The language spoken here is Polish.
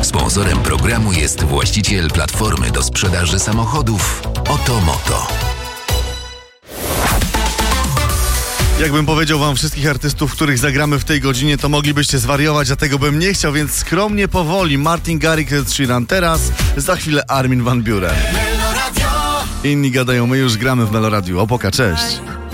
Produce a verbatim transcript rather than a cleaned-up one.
Sponsorem programu jest właściciel platformy do sprzedaży samochodów Otomoto. Jakbym powiedział wam wszystkich artystów, których zagramy w tej godzinie, to moglibyście zwariować, a tego bym nie chciał, więc skromnie, powoli. Martin Garrix, Ed Sheeran teraz, za chwilę Armin van Buuren. Inni gadają, my już gramy w Meloradiu. Opoka, cześć.